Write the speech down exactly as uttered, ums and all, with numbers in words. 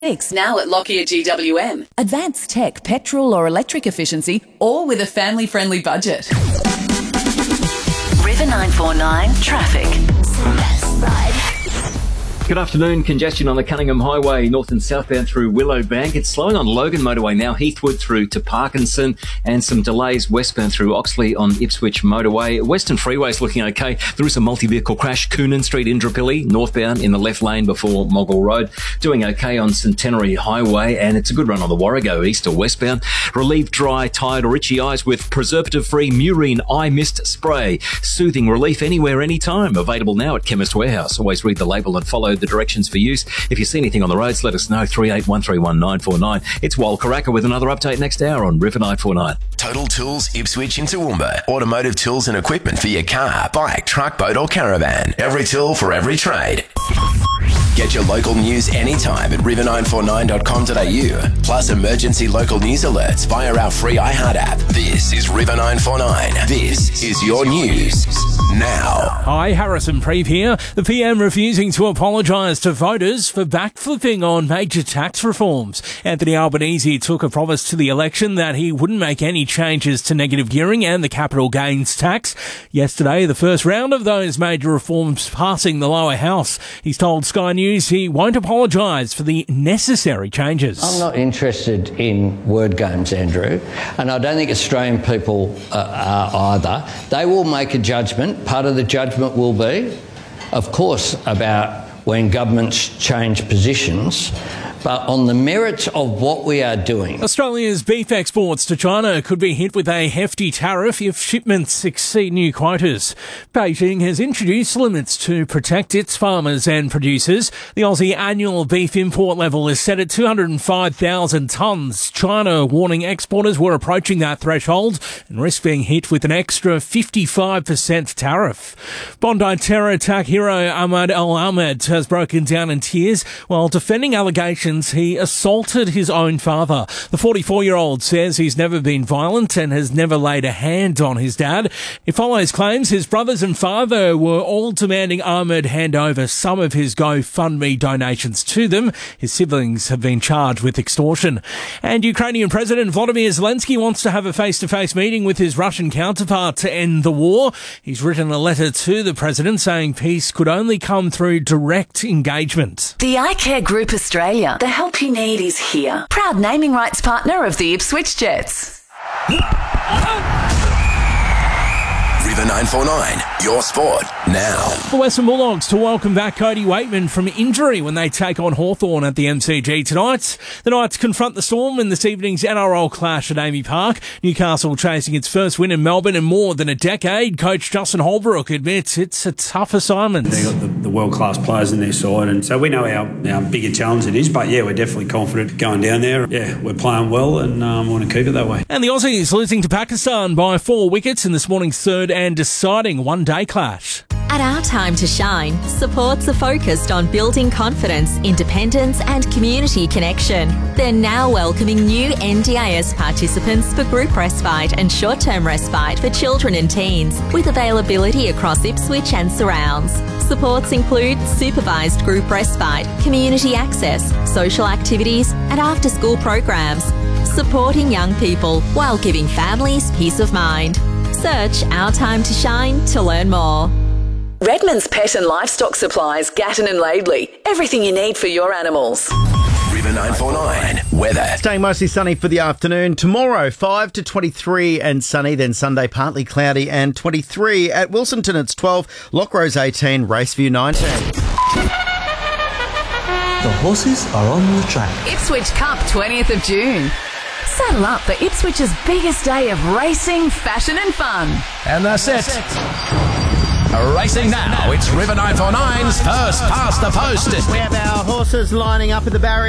Six now at Lockyer G W M. Advanced tech, petrol or electric efficiency, all with a family-friendly budget. River nine four nine traffic. Good afternoon. Congestion on the Cunningham Highway, north and southbound through Willowbank. It's slowing on Logan Motorway now, Heathwood through to Parkinson, and some delays westbound through Oxley on Ipswich Motorway. Western Freeway's looking okay. There is a multi-vehicle crash, Coonan Street, Indooroopilly, northbound in the left lane before Moggle Road. Doing okay on Centenary Highway, and it's a good run on the Warrego, east or westbound. Relieve dry, tired or itchy eyes with preservative-free Murine Eye Mist Spray. Soothing relief anywhere, anytime. Available now at Chemist Warehouse. Always read the label and follow the directions for use. If you see anything on the roads, let us know. three eight one three one nine four nine. It's Wal Karaka with another update next hour on River nine four nine. Total Tools Ipswich in Toowoomba. Automotive tools and equipment for your car, bike, truck, boat or caravan. Every tool for every trade. Get your local news anytime at river nine four nine dot com dot a u. Plus emergency local news alerts via our free iHeart app. This is River nine four nine. This is your news now. Hi, Harrison Preeve here. The P M refusing to apologise to voters for backflipping on major tax reforms. Anthony Albanese took a promise to the election that he wouldn't make any changes to negative gearing and the capital gains tax. Yesterday, the first round of those major reforms passing the lower house. He's told Sky News he won't apologise for the necessary changes. I'm not interested in word games, Andrew, and I don't think Australian people uh, are either. They will make a judgment. Part of the judgment will be, of course, about when governments change positions, but on the merits of what we are doing. Australia's beef exports to China could be hit with a hefty tariff if shipments exceed new quotas. Beijing has introduced limits to protect its farmers and producers. The Aussie annual beef import level is set at two hundred five thousand tonnes. China warning exporters were approaching that threshold and risk being hit with an extra fifty-five percent tariff. Bondi terror attack hero Ahmad Al-Ahmed has broken down in tears while defending allegations he assaulted his own father. The forty-four-year-old says he's never been violent and has never laid a hand on his dad. It follows claims his brothers and father were all demanding Ahmed hand over some of his GoFundMe donations to them. His siblings have been charged with extortion. And Ukrainian President Volodymyr Zelensky wants to have a face-to-face meeting with his Russian counterpart to end the war. He's written a letter to the president saying peace could only come through direct engagement. The iCare Group Australia. The help you need is here. Proud naming rights partner of the Ipswich Jets. River nine four nine, your sport now. The Western Bulldogs to welcome back Cody Waitman from injury when they take on Hawthorn at the M C G tonight. The Knights confront the Storm in this evening's N R L clash at Amy Park. Newcastle chasing its first win in Melbourne in more than a decade. Coach Justin Holbrook admits it's a tough assignment. They've got the, the world-class players in their side, and so we know our, our bigger challenge it is, but yeah, we're definitely confident going down there. Yeah, we're playing well and um, want to keep it that way. And the Aussies losing to Pakistan by four wickets in this morning's third and deciding one-day clash. At Our Time to Shine, supports are focused on building confidence, independence and community connection. They're now welcoming new N D I S participants for group respite and short-term respite for children and teens, with availability across Ipswich and surrounds. Supports include supervised group respite, community access, social activities and after-school programs, supporting young people while giving families peace of mind. Search Our Time to Shine to learn more. Redmond's Pet and Livestock Supplies, Gatton and Laidley. Everything you need for your animals. River nine four nine, weather. Staying mostly sunny for the afternoon. Tomorrow, five to twenty-three and sunny. Then Sunday, partly cloudy and twenty-three. At Wilsonton, it's twelve. Lockrose, eighteen. Raceview, nineteen. The horses are on the track. Ipswich Cup, twentieth of June. Saddle up for Ipswich's biggest day of racing, fashion and fun. And that's it. Racing now. It's River nine four nine's first past the post. We have our horses lining up at the barrier.